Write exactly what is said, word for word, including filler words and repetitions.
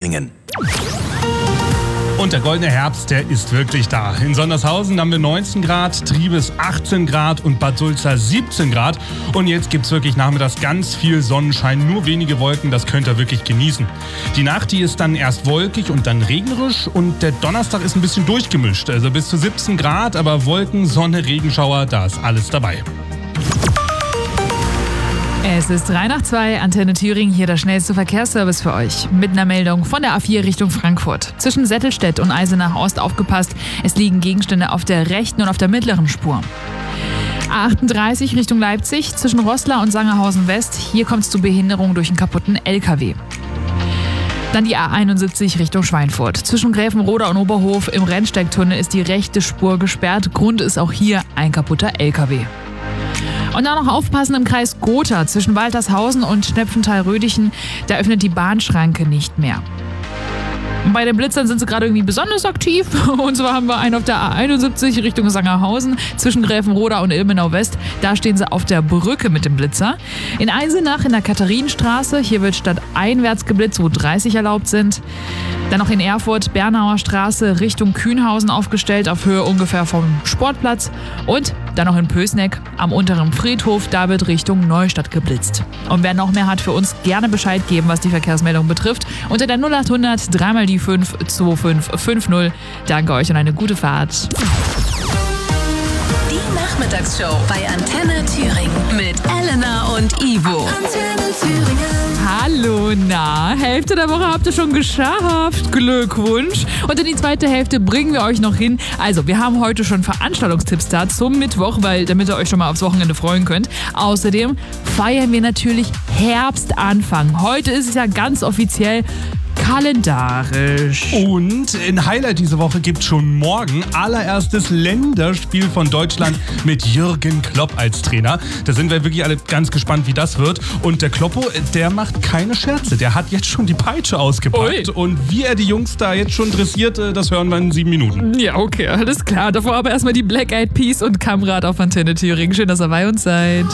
Thüringen. Und der goldene Herbst, der ist wirklich da. In Sondershausen haben wir neunzehn Grad, Triebes achtzehn Grad und Bad Sulza siebzehn Grad. Und jetzt gibt's wirklich nachmittags ganz viel Sonnenschein, nur wenige Wolken, das könnt ihr wirklich genießen. Die Nacht, die ist dann erst wolkig und dann regnerisch und der Donnerstag ist ein bisschen durchgemischt. Also bis zu siebzehn Grad, aber Wolken, Sonne, Regenschauer, da ist alles dabei. Es ist drei nach zwei, Antenne Thüringen, hier der schnellste Verkehrsservice für euch. Mit einer Meldung von der A vier Richtung Frankfurt. Zwischen Settelstedt und Eisenach Ost aufgepasst, es liegen Gegenstände auf der rechten und auf der mittleren Spur. A achtunddreißig Richtung Leipzig, zwischen Roßla und Sangerhausen West, hier kommt es zu Behinderung durch einen kaputten L K W. Dann die A einundsiebzig Richtung Schweinfurt. Zwischen Gräfenroda und Oberhof im Rennsteigtunnel ist die rechte Spur gesperrt. Grund ist auch hier ein kaputter L K W. Und dann noch aufpassen im Kreis Gotha zwischen Waltershausen und Schnepfenthal-Rödichen. Da öffnet die Bahnschranke nicht mehr. Und bei den Blitzern sind sie gerade irgendwie besonders aktiv. Und zwar haben wir einen auf der A einundsiebzig Richtung Sangerhausen zwischen Gräfenroda und Ilmenau West. Da stehen sie auf der Brücke mit dem Blitzer. In Eisenach in der Katharinenstraße. Hier wird statt einwärts geblitzt, wo dreißig erlaubt sind. Dann noch in Erfurt, Bernauer Straße Richtung Kühnhausen aufgestellt, auf Höhe ungefähr vom Sportplatz. Und dann noch in Pößneck am unteren Friedhof, da wird Richtung Neustadt geblitzt. Und wer noch mehr hat, für uns gerne Bescheid geben, was die Verkehrsmeldung betrifft. Unter der null acht hundert dreimal die fünf zwei fünf fünf null. Danke euch und eine gute Fahrt. Die Nachmittagsshow bei Antenne Thüringen mit Elena und Ivo. Antenne Thüringen. Hallo, na, Hälfte der Woche habt ihr schon geschafft. Glückwunsch. Und in die zweite Hälfte bringen wir euch noch hin. Also, wir haben heute schon Veranstaltungstipps da zum Mittwoch, weil damit ihr euch schon mal aufs Wochenende freuen könnt. Außerdem feiern wir natürlich Herbstanfang. Heute ist es ja ganz offiziell kalendarisch. Und ein Highlight diese Woche gibt schon morgen allererstes Länderspiel von Deutschland mit Jürgen Klopp als Trainer. Da sind wir wirklich alle ganz gespannt, wie das wird. Und der Kloppo, der macht keine Scherze. Der hat jetzt schon die Peitsche ausgepackt. Ui. Und wie er die Jungs da jetzt schon dressiert, das hören wir in sieben Minuten. Ja, okay, alles klar. Davor aber erstmal die Black Eyed Peas und Kamrat auf Antenne Thüringen. Schön, dass ihr bei uns seid.